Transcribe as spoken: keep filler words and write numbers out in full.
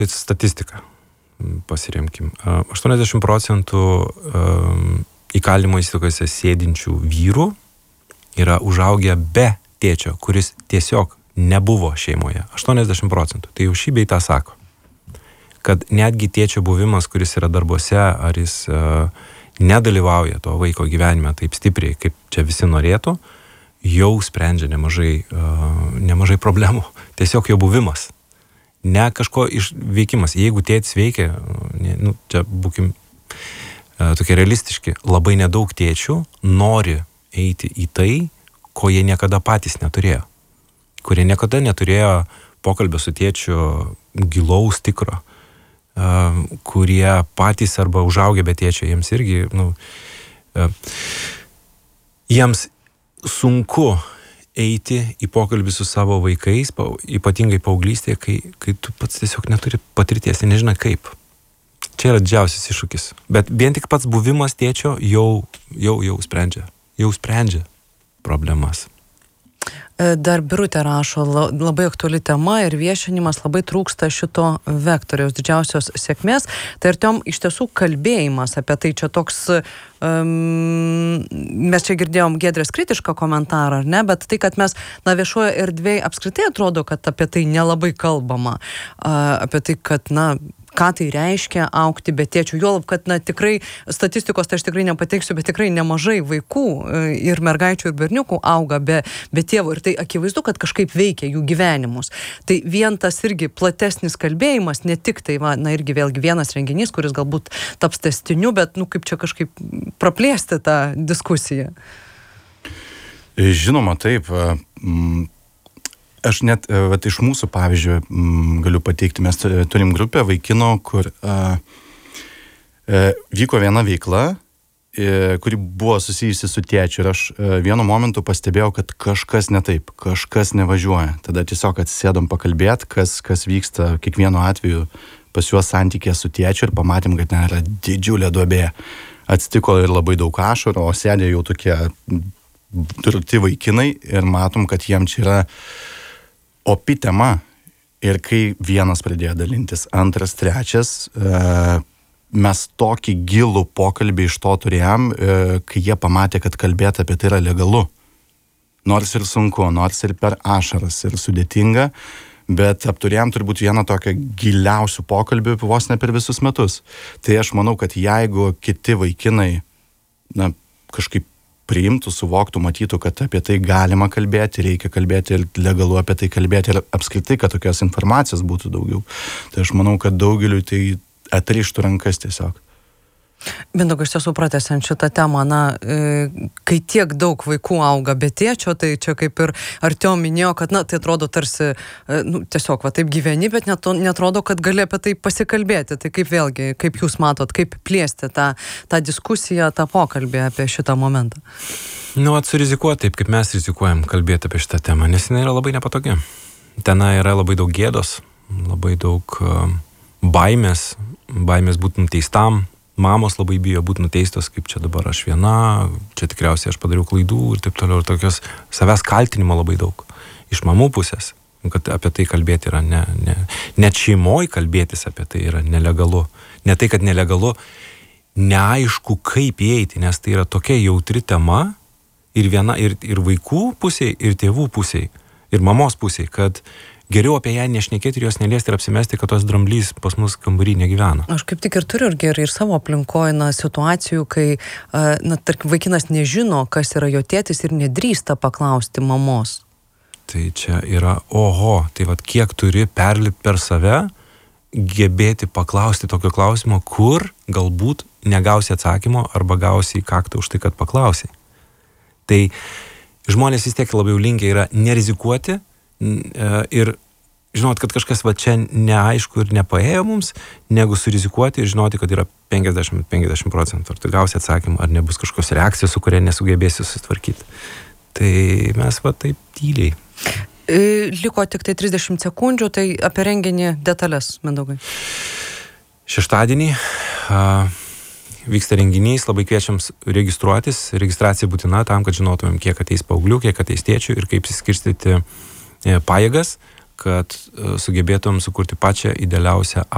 statistiką pasiremkim. aštuoniasdešimt procentų įkalinimo įstaigose sėdinčių vyrų yra užaugę be tėčio, kuris tiesiog nebuvo šeimoje. aštuoniasdešimt procentų. Tai jau šį bei tą sako. Kad netgi tėčio buvimas, kuris yra darbuose, ar jis uh, nedalyvauja to vaiko gyvenime taip stipriai, kaip čia visi norėtų, jau sprendžia nemažai, uh, nemažai problemų. Tiesiog jo buvimas. Ne kažko išveikimas. Jeigu tėtis veikia, ne, nu, čia būkim uh, tokie realistiški, labai nedaug tėčių nori eiti į tai, ko jie niekada patys neturėjo. Kurie niekada neturėjo pokalbio su tėčiu gilaus tikro. Uh, kurie patys arba užaugę be tėčio, jiems irgi, nu, uh, jiems sunku eiti į pokalbį su savo vaikais, pa, ypatingai paauglystėje, kai, kai tu pats tiesiog neturi patirties, nežinai kaip. Čia yra didžiausias iššūkis. Bet vien tik pats buvimas tėčio jau, jau, jau sprendžia, jau sprendžia problemas. Dar Birutė rašo, labai aktuali tema ir viešinimas, labai trūksta šito vektoriaus didžiausios sėkmės. Tai ir tom iš tiesų kalbėjimas apie tai, čia toks, um, mes čia girdėjom Giedrės kritišką komentarą, ar ne, bet tai, kad mes, na, viešoje erdvėje apskritai atrodo, kad apie tai nelabai kalbama, uh, apie tai, kad, na, ką tai reiškia augti be tėčių. Juolab, kad na, tikrai statistikos, tai aš tikrai nepateiksiu, bet tikrai nemažai vaikų ir mergaičių ir berniukų auga be, be tėvų. Ir tai akivaizdu, kad kažkaip veikia jų gyvenimus. Tai vien tas irgi platesnis kalbėjimas, ne tik tai, va, na irgi vėlgi vienas renginys, kuris galbūt taps tęstiniu, bet nu, kaip čia kažkaip praplėsti tą diskusiją. Žinoma, taip. Aš net, vat, iš mūsų pavyzdžių m, galiu pateikti, mes turim grupę vaikino, kur a, e, vyko viena veikla, e, kuri buvo susijusi su tėčiu ir aš e, vienu momentu pastebėjau, kad kažkas ne taip, kažkas nevažiuoja. Tada tiesiog atsisėdom pakalbėti, kas, kas vyksta kiekvienu atveju pas juos santykė su tėčiu ir pamatėm, kad ten yra didžiulė duobė. Atsitiko ir labai daug ašarų, o sėdė jau tokie turti vaikinai ir matom, kad jiem čia yra opi tema. Ir kai vienas pradėjo dalintis, antras, trečias, e, mes tokį gilų pokalbį iš to turėjom, e, kai jie pamatė, kad kalbėti apie tai yra legalu. Nors ir sunku, nors ir per ašaras ir sudėtinga, bet apturėjom turbūt vieną tokią giliausių pokalbių vos ne per visus metus. Tai aš manau, kad jeigu kiti vaikinai, na, kažkaip priimtų, suvoktų, matytų, kad apie tai galima kalbėti, reikia kalbėti ir legalu apie tai kalbėti ir apskritai, kad tokios informacijos būtų daugiau. Tai aš manau, kad daugeliu tai atrištų rankas tiesiog. Mindaugai, iš tiesų pratęsiant šitą temą, na, kai tiek daug vaikų auga be tėčio, tai čia kaip ir Artio minėjo, kad, na, tai atrodo tarsi, nu, tiesiog, va, taip gyveni, bet net, netrodo, kad gali apie tai pasikalbėti. Tai kaip vėlgi, kaip jūs matot, kaip plėsti tą, tą diskusiją, tą pokalbį apie šitą momentą? Nu, atsurizikuoti taip, kaip mes rizikuojam kalbėti apie šitą temą, nes jinai yra labai nepatogi. Ten yra labai daug gėdos, labai daug uh, baimės, baimės būti nuteistam. Mamos labai bijo būti nuteistos, kaip čia dabar aš viena, čia tikriausiai aš padariau klaidų ir taip toliau. Ir tokios savęs kaltinimo labai daug. Iš mamų pusės, kad apie tai kalbėti yra ne, ne, net šeimoje kalbėtis apie tai yra nelegalu. Ne tai, kad nelegalu, neaišku kaip įeiti, nes tai yra tokia jautri tema ir viena, ir, ir vaikų pusėje, ir tėvų pusėje, ir mamos pusėje, kad geriau apie ją nešnekėti ir jos neliesti ir apsimesti, kad tos dramblys pas mus kambarį negyvena. Aš kaip tik ir turiu ir gerai ir savo aplinkoje, na, situacijų, kai, na, tarkim, vaikinas nežino, kas yra jo tėtis ir nedrįsta paklausti mamos. Tai čia yra, oho, tai vat kiek turi perlipti per save, gebėti paklausti tokio klausimo, kur galbūt negausi atsakymo arba gausi į kaktą už tai, kad paklausai. Tai žmonės vis tiek labiau linkę yra nerizikuoti, ir žinot, kad kažkas va čia neaišku ir nepaėjo mums, negu surizikuoti ir žinoti, kad yra penkiasdešimt penkiasdešimt procentų. Ar tu gausi atsakymą, ar nebus kažkokios reakcijos, su kuria nesugebėsi susitvarkyti. Tai mes va taip tyliai. Liko tik tai trisdešimt sekundžių, tai apie renginį detalės, Mindaugai. Šeštadienį uh, vyksta renginys, labai kviečiam registruotis. Registracija būtina tam, kad žinotumėm, kiek ateis paauglių, kiek ateis tėčių ir kaip skirstyti pajėgas, kad sugebėtumėm sukurti pačią idealiausią